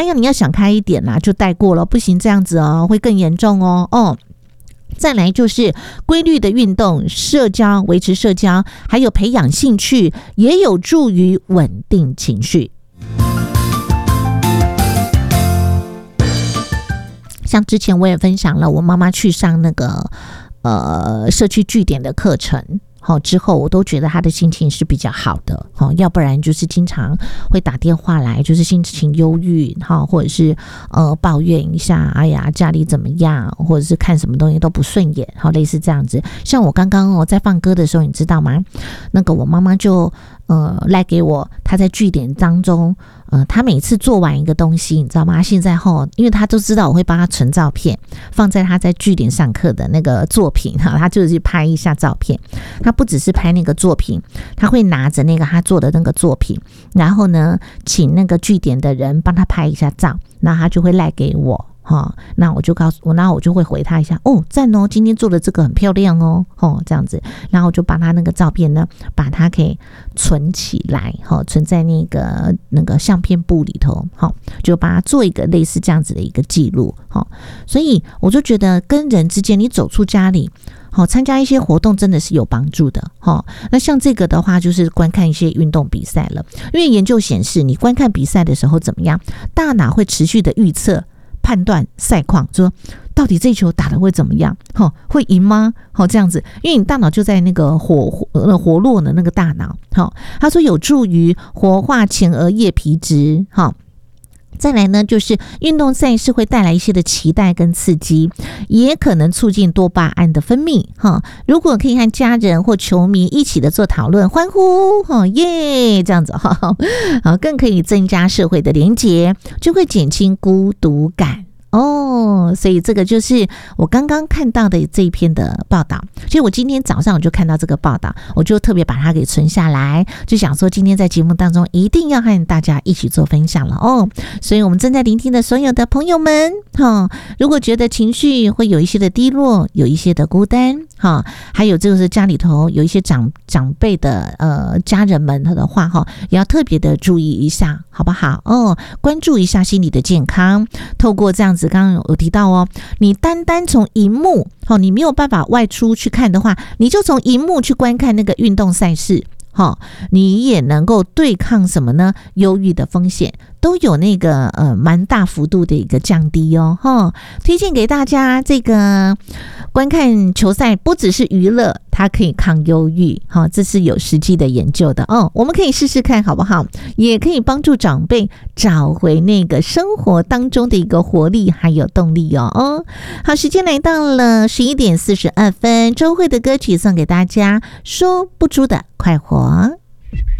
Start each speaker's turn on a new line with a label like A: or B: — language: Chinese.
A: 哎呀，你要想开一点啦，就带过了，不行这样子哦，会更严重哦。再来就是规律的运动、社交，维持社交，还有培养兴趣，也有助于稳定情绪。像之前我也分享了，我妈妈去上那个社区据点的课程，之后我都觉得她的心情是比较好的，要不然就是经常会打电话来，就是心情忧郁，或者是抱怨一下，哎呀家里怎么样，或者是看什么东西都不顺眼，类似这样子。像我刚刚在放歌的时候，你知道吗？那个我妈妈就赖给我，她在据点当中。他每次做完一个东西，你知道吗？现在因为他都知道我会帮他存照片，放在他在据点上课的那个作品他就去拍一下照片。他不只是拍那个作品，他会拿着那个他做的那个作品，然后呢，请那个据点的人帮他拍一下照，然后他就会赖给我。那我就告诉我，然后我就会回他一下，赞哦，今天做的这个很漂亮哦，这样子，然后我就把他那个照片呢，把它给存起来，存在那个相片簿里头，就把它做一个类似这样子的一个记录，所以我就觉得跟人之间，你走出家里。参加一些活动真的是有帮助的。那像这个的话，就是观看一些运动比赛了，因为研究显示，你观看比赛的时候怎么样，大脑会持续的预测。判断赛况，说到底这球打得会怎么样？会赢吗？这样子，因为你大脑就在那个活络的那个大脑。他说有助于活化前额叶皮质。再来呢，就是运动赛事会带来一些的期待跟刺激，也可能促进多巴胺的分泌。如果可以和家人或球迷一起的做讨论，欢呼，耶，这样子更可以增加社会的连结，就会减轻孤独感。所以这个就是我刚刚看到的这一篇的报道。所以我今天早上我就看到这个报道，我就特别把它给存下来，就想说今天在节目当中一定要和大家一起做分享了所以我们正在聆听的所有的朋友们如果觉得情绪会有一些的低落，有一些的孤单还有就是家里头有一些长辈的家人们的话也要特别的注意一下，好不好关注一下心理的健康。透过这样子，刚刚有提到你单从荧幕你没有办法外出去看的话，你就从荧幕去观看那个运动赛事你也能够对抗什么呢？忧郁的风险都有那个蛮大幅度的一个降低推荐给大家，这个观看球赛不只是娱乐，它可以抗忧郁这是有实际的研究的我们可以试试看好不好？也可以帮助长辈找回那个生活当中的一个活力还有动力好，时间来到了11点42分，周蕙的歌曲送给大家，说不出的快活。